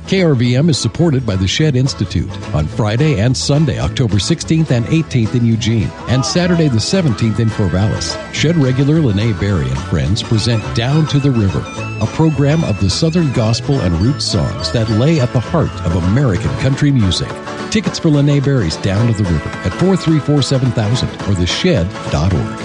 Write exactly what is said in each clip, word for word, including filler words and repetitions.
K R V M is supported by the Shed Institute on Friday and Sunday, October sixteenth and eighteenth in Eugene, and Saturday the seventeenth in Corvallis. Shed regular Lene Berry and friends present Down to the River, a program of the Southern gospel and roots songs that lay at the heart of American country music. Tickets for Lene Berry's Down to the River at four three four seven thousand or the shed dot org.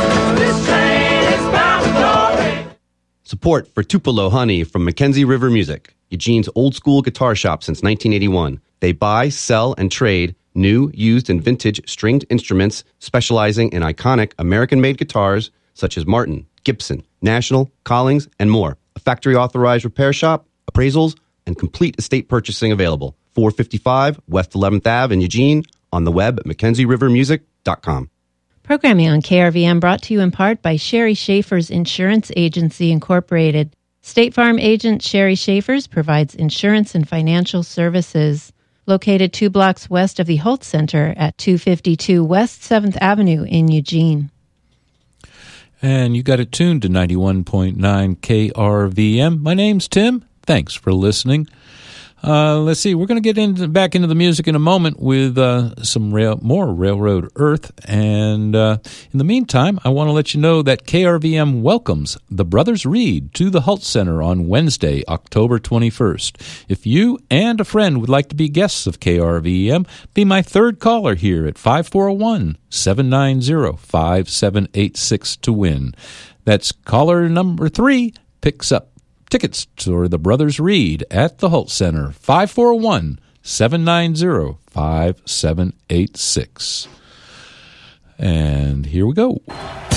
Support for Tupelo Honey from Mackenzie River Music, Eugene's old-school guitar shop since nineteen eighty-one. They buy, sell, and trade new, used, and vintage stringed instruments specializing in iconic American-made guitars such as Martin, Gibson, National, Collings, and more. A factory-authorized repair shop, appraisals, and complete estate purchasing available. four fifty-five West eleventh Avenue in Eugene, on the web at mackenzie river music dot com. Programming on K R V M brought to you in part by Sherry Schaefer's Insurance Agency, Incorporated. State Farm agent Sherry Schaefer's provides insurance and financial services. Located two blocks west of the Holt Center at two fifty-two West seventh Avenue in Eugene. And you got it tuned to ninety-one point nine K R V M. My name's Tim. Thanks for listening. Uh, let's see, we're going to get into, back into the music in a moment with uh, some rail, more Railroad Earth. And uh, in the meantime, I want to let you know that K R V M welcomes the Brothers Reed to the Holt Center on Wednesday, October twenty-first. If you and a friend would like to be guests of K R V M, be my third caller here at five four one, seven nine zero, five seven eight six to win. That's caller number three picks up tickets to the Brothers Reed at the Holt Center, five four one, seven nine zero, five seven eight six. And here we go.